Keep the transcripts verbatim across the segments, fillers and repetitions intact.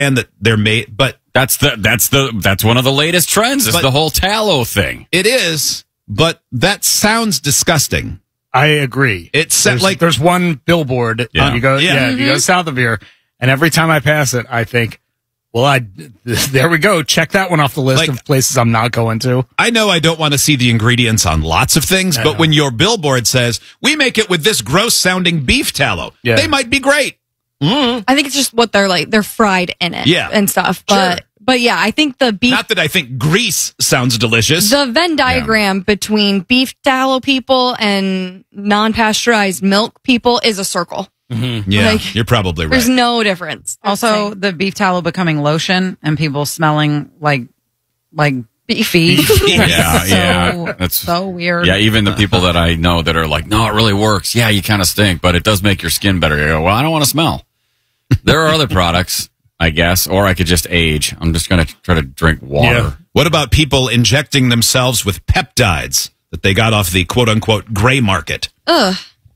and that they're made, but that's the that's the that's one of the latest trends is the whole tallow thing. It is, but that sounds disgusting. I agree. It's there's, like there's one billboard. Yeah. You go, Yeah. yeah, Mm-hmm. you go south of here, and every time I pass it, I think, well, I there we go. Check that one off the list Like, of places I'm not going to. I know I don't want to see the ingredients on lots of things, I but know. when your billboard says, we make it with this gross sounding beef tallow, Yeah. they might be great. I think it's just what they're like. They're fried in it, Yeah. and stuff. But Sure. but yeah, I think the beef, Not that I think grease sounds delicious. the Venn diagram between beef tallow people and non-pasteurized milk people is a circle. yeah, like, you're probably right. There's no difference. Also, the beef tallow becoming lotion and people smelling like like beefy. Yeah, so, yeah. That's so weird. Yeah, even the people that I know that are like, no, it really works. Yeah, you kind of stink, but it does make your skin better. You go, well, I don't want to smell. There are other products, I guess, or I could just age. I'm just going to try to drink water. Yeah. What about people injecting themselves with peptides that they got off the quote unquote gray market? Ugh.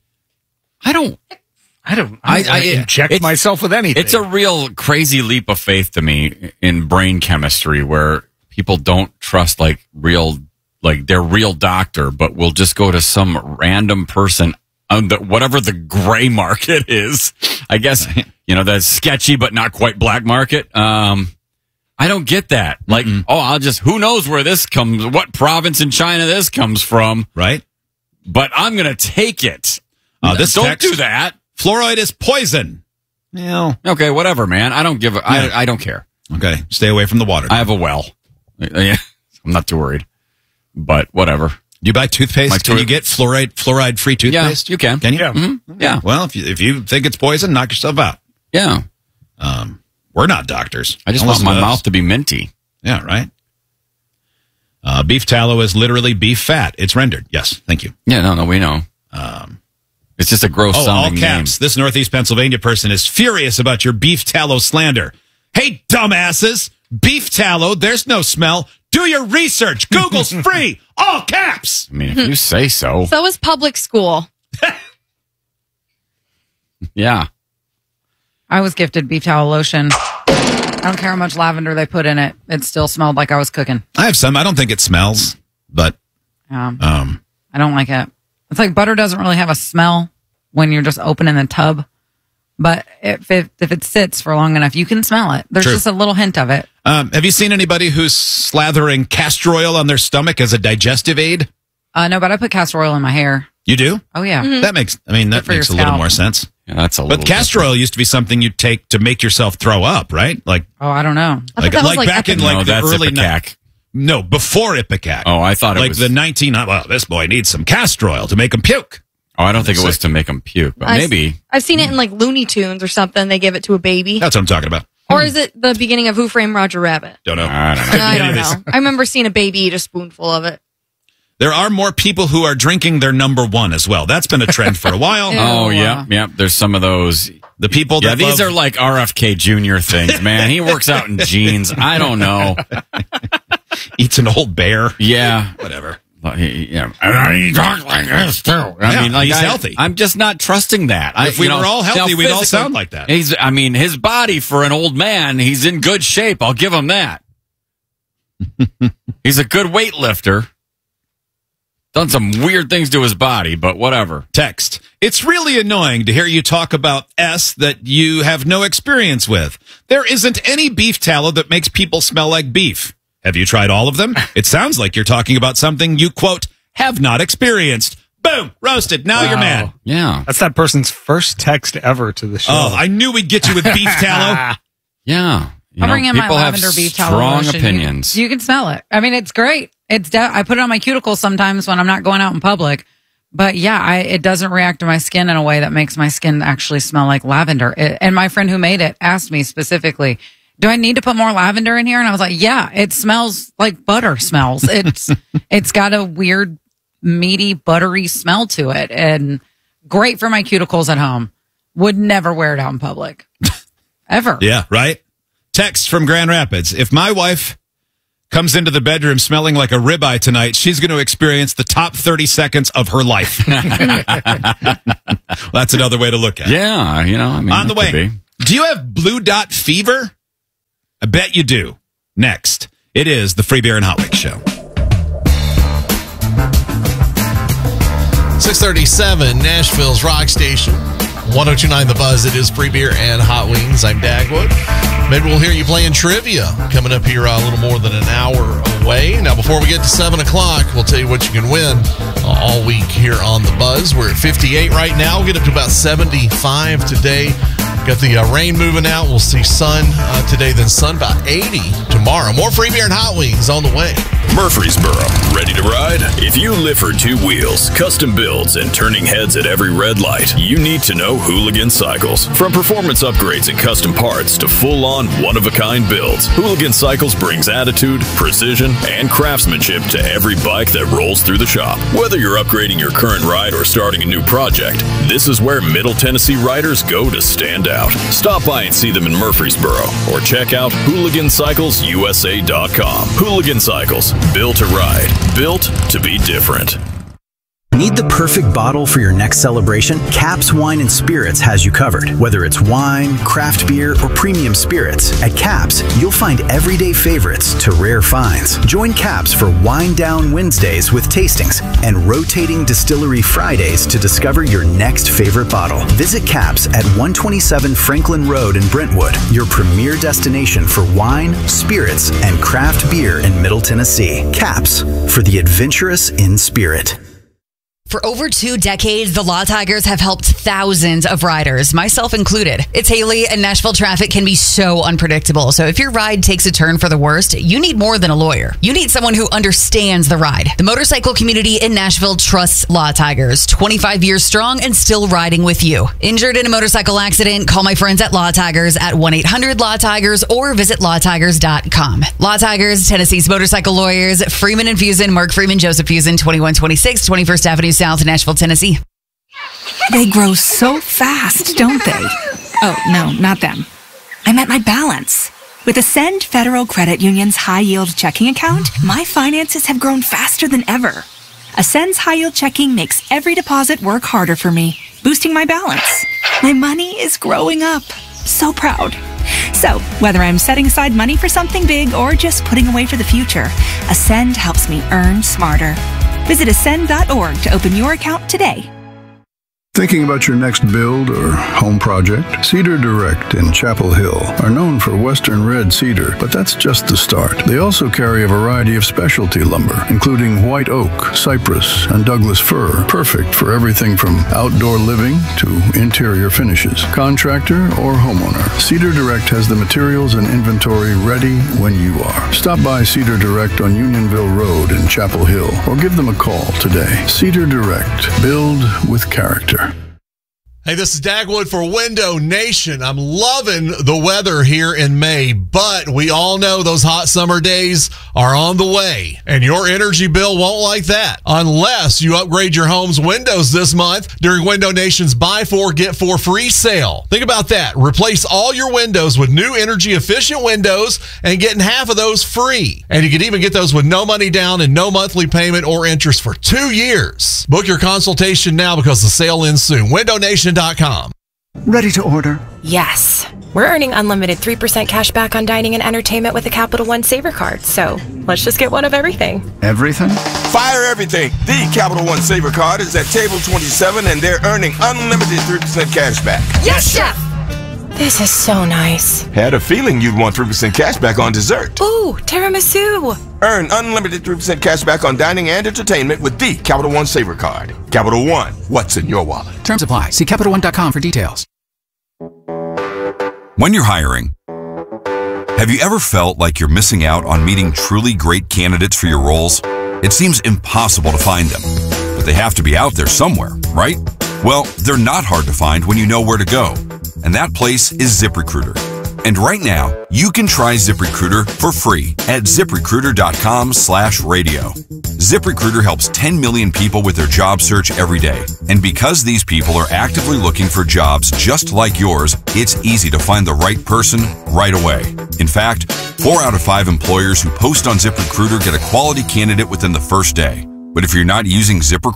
I don't. I don't. I- I, I, I- inject it's- myself with anything. It's a real crazy leap of faith to me in brain chemistry where people don't trust like real, like their real doctor, but will just go to some random person on the, whatever the gray market is. I guess, you know, that's sketchy, but not quite black market. Um, I don't get that. Like, Mm-mm. oh, I'll just, who knows where this comes, what province in China this comes from, Right? but I'm going to take it. Uh, this don't text- do that. Fluoride is poison. Yeah. Okay, whatever, man. I don't give a, Yeah. I, I don't care. Okay. Stay away from the water. I have a well. Yeah, I'm not too worried. But whatever. you buy toothpaste? My Can tooth- you get fluoride fluoride free toothpaste? Yeah, you can. Can you? Yeah. Mhm. Yeah. Well, if you if you think it's poison, knock yourself out. Yeah. Um, we're not doctors. I just Don't want listen my to us. mouth to be minty. Yeah, right. Uh, beef tallow is literally beef fat. It's rendered. Yes, thank you. Yeah, no, no, we know. Um, It's just a gross oh, all sounding name. caps. This Northeast Pennsylvania person is furious about your beef tallow slander. Hey, dumbasses! Beef tallow, there's no smell. Do your research. Google's free. All caps. I mean, if you say so. So is public school. Yeah. I was gifted beef tallow lotion. I don't care how much lavender they put in it. It still smelled like I was cooking. I have some. I don't think it smells, but Um, um, I don't like it. It's like butter doesn't really have a smell when you're just opening the tub. But if it, if it sits for long enough, you can smell it. There's True. just a little hint of it. um, have you seen anybody who's slathering castor oil on their stomach as a digestive aid? Uh, no, but I put castor oil in my hair. You do? Oh, yeah. That makes. I mean, that Good for your makes a little scalp. more sense. Yeah, that's a little But castor oil used to be something you take to make yourself throw up, right? Like, Oh, I don't know. I like, thought that was like like back in Epic- like no, the that's early ni- Ipecac. No, before Ipecac. Oh, I thought it like was. the nineteen. Well, this boy needs some castor oil to make him puke. oh, I don't think it was to make them puke, but I- maybe. I've seen it in like Looney Tunes or something. They give it to a baby. That's what I'm talking about. Or is it the beginning of Who Framed Roger Rabbit? Don't know. I don't know. I don't It is. know. I remember seeing a baby eat a spoonful of it. There are more people who are drinking their number one as well. That's been a trend for a while. Ew. Oh, uh, yeah. Yeah. There's some of those. The people Yeah, that these love- are like R F K Junior things, man. He works out in jeans. I don't know. eats an old bear. Yeah. Whatever. Well, he- yeah. And he talks like this, too. I Yeah, mean, like, he's I, healthy. I'm just not trusting that. I, If we you know, were all healthy, now we'd all physically- sound like that. He's, I mean, his body for an old man, he's in good shape. I'll give him that. He's a good weightlifter. Done some weird things to his body, but whatever. Text. It's really annoying to hear you talk about S that you have no experience with. There isn't any beef tallow that makes people smell like beef. Have you tried all of them? It sounds like you're talking about something you, quote, have not experienced. Boom! Roasted. Now you're mad. Yeah. That's that person's first text ever to the show. Oh, I knew we'd get you with beef tallow. Yeah. You I'll know, bring in my people have lavender beef tallow strong lotion. You- opinions. You, can smell it. I mean, it's great. It's de- I put it on my cuticles sometimes when I'm not going out in public. But yeah, I, it doesn't react to my skin in a way that makes my skin actually smell like lavender. It, and my friend who made it asked me specifically, do I need to put more lavender in here? And I was like, yeah, it smells like butter smells. It's it's got a weird, meaty, buttery smell to it. And great for my cuticles at home. Would never wear it out in public. Ever. Yeah, right? Text from Grand Rapids. If my wife comes into the bedroom smelling like a ribeye tonight, she's going to experience the top thirty seconds of her life. That's another way to look at it. Yeah, you know, I mean, On the it could way. be. Do you have blue dot fever? I bet you do. Next, it is the Free Beer and Hot Wings Show. six thirty-seven, Nashville's Rock Station. one oh two point nine The Buzz. It is Free Beer and Hot Wings. I'm Dagwood. Maybe we'll hear you playing trivia coming up here uh, a little more than an hour away. Now, before we get to seven o'clock, we'll tell you what you can win uh, all week here on The Buzz. We're at fifty-eight right now. We'll get up to about seventy-five today. Got the uh, rain moving out. We'll see sun uh, today, then sun about eighty tomorrow. More Free Beer and Hot Wings on the way. Murfreesboro, ready to ride? If you live for two wheels, custom builds, and turning heads at every red light, you need to know Hooligan Cycles. From performance upgrades and custom parts to full-on, one-of-a-kind builds, Hooligan Cycles brings attitude, precision, and craftsmanship to every bike that rolls through the shop. Whether you're upgrading your current ride or starting a new project, this is where Middle Tennessee riders go to stand out. Stop by and see them in Murfreesboro, or check out hooligan cycles u s a dot com. Hooligan Cycles. Built to ride. Built to be different. Need the perfect bottle for your next celebration? Caps Wine and Spirits has you covered. Whether it's wine, craft beer, or premium spirits, at Caps, you'll find everyday favorites to rare finds. Join Caps for Wine Down Wednesdays with tastings and rotating distillery Fridays to discover your next favorite bottle. Visit Caps at one twenty-seven Franklin Road in Brentwood, your premier destination for wine, spirits, and craft beer in Middle Tennessee. Caps, for the adventurous in spirit. For over two decades, the Law Tigers have helped thousands of riders, myself included. It's Haley, and Nashville traffic can be so unpredictable. So if your ride takes a turn for the worst, you need more than a lawyer. You need someone who understands the ride. The motorcycle community in Nashville trusts Law Tigers, twenty-five years strong and still riding with you. Injured in a motorcycle accident? Call my friends at Law Tigers at one eight hundred law tigers or visit law tigers dot com. Law Tigers, Tennessee's motorcycle lawyers, Freeman and Fusen, Mark Freeman, Joseph Fusen, twenty-one twenty-six twenty-first Avenue South, Nashville, Tennessee. They grow so fast, don't they? Oh, no, not them. I meant my balance. With Ascend Federal Credit Union's high-yield checking account, my finances have grown faster than ever. Ascend's high-yield checking makes every deposit work harder for me, boosting my balance. My money is growing up. So proud. So, whether I'm setting aside money for something big or just putting away for the future, Ascend helps me earn smarter. Visit ascend dot org to open your account today. Thinking about your next build or home project? Cedar Direct in Chapel Hill are known for Western red cedar, but that's just the start. They also carry a variety of specialty lumber, including white oak, cypress, and Douglas fir, perfect for everything from outdoor living to interior finishes. Contractor or homeowner, Cedar Direct has the materials and inventory ready when you are. Stop by Cedar Direct on Unionville Road in Chapel Hill or give them a call today. Cedar Direct. Build with character. Hey, this is Dagwood for Window Nation. I'm loving the weather here in May, but we all know those hot summer days are on the way, and your energy bill won't like that unless you upgrade your home's windows this month during Window Nation's Buy Four, Get Four free sale. Think about that. Replace all your windows with new energy-efficient windows and getting half of those free. And you can even get those with no money down and no monthly payment or interest for two years. Book your consultation now because the sale ends soon. window nation dot com. Ready to order? Yes. We're earning unlimited three percent cash back on dining and entertainment with a Capital One Saver card. So let's just get one of everything. Everything? Fire everything. The Capital One Saver card is at table twenty-seven and they're earning unlimited three percent cash back. Yes, Chef! This is so nice. Had a feeling you'd want three percent cash back on dessert. Ooh, tiramisu. Earn unlimited three percent cash back on dining and entertainment with the Capital One Saver card. Capital One, what's in your wallet? Terms apply. See Capital One dot com for details. When you're hiring, have you ever felt like you're missing out on meeting truly great candidates for your roles? It seems impossible to find them, but they have to be out there somewhere, right? Well, they're not hard to find when you know where to go, and that place is ZipRecruiter. And right now, you can try ZipRecruiter for free at ziprecruiter dot com slash radio. ZipRecruiter helps ten million people with their job search every day. And because these people are actively looking for jobs just like yours, it's easy to find the right person right away. In fact, four out of five employers who post on ZipRecruiter get a quality candidate within the first day. But if you're not using ZipRecruiter,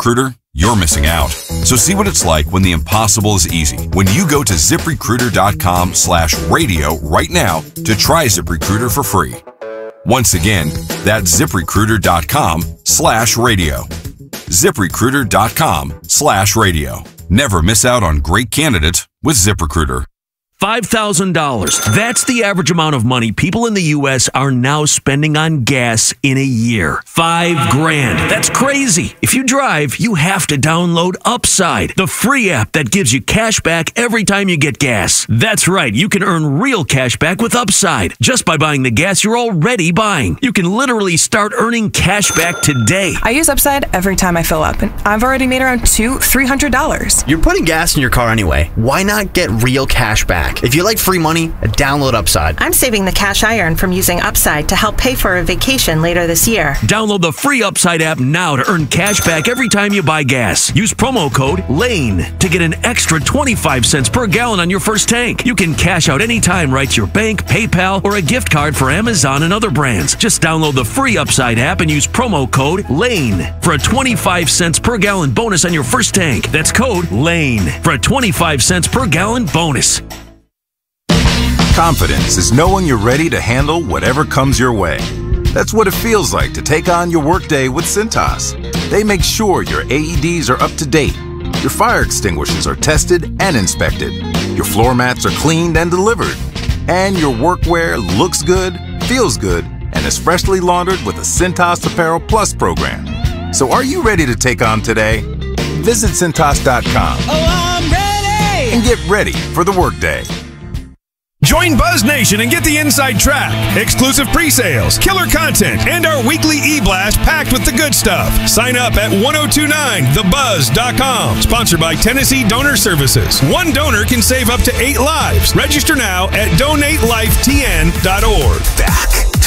you're missing out. So see what it's like when the impossible is easy. When you go to ZipRecruiter.com slash radio right now to try ZipRecruiter for free. Once again, that's ZipRecruiter.com slash radio. ZipRecruiter.com slash radio. Never miss out on great candidates with ZipRecruiter. five thousand dollars. That's the average amount of money people in the U S are now spending on gas in a year. Five grand. That's crazy. If you drive, you have to download Upside, the free app that gives you cash back every time you get gas. That's right. You can earn real cash back with Upside just by buying the gas you're already buying. You can literally start earning cash back today. I use Upside every time I fill up, and I've already made around two, three hundred dollars. You're putting gas in your car anyway. Why not get real cash back? If you like free money, download Upside. I'm saving the cash I earn from using Upside to help pay for a vacation later this year. Download the free Upside app now to earn cash back every time you buy gas. Use promo code LANE to get an extra twenty-five cents per gallon on your first tank. You can cash out anytime right to your bank, PayPal, or a gift card for Amazon and other brands. Just download the free Upside app and use promo code LANE for a twenty-five cents per gallon bonus on your first tank. That's code LANE for a twenty-five cents per gallon bonus. Confidence is knowing you're ready to handle whatever comes your way. That's what it feels like to take on your workday with Cintas. They make sure your A E Ds are up to date, your fire extinguishers are tested and inspected, your floor mats are cleaned and delivered, and your workwear looks good, feels good, and is freshly laundered with a Cintas Apparel Plus program. So are you ready to take on today? Visit Cintas dot com. Oh, I'm ready! And get ready for the workday. Join Buzz Nation and get the inside track, exclusive pre-sales, killer content, and our weekly e-blast packed with the good stuff. Sign up at ten twenty-nine the buzz dot com. Sponsored by Tennessee Donor Services. One donor can save up to eight lives. Register now at donate life t n dot org.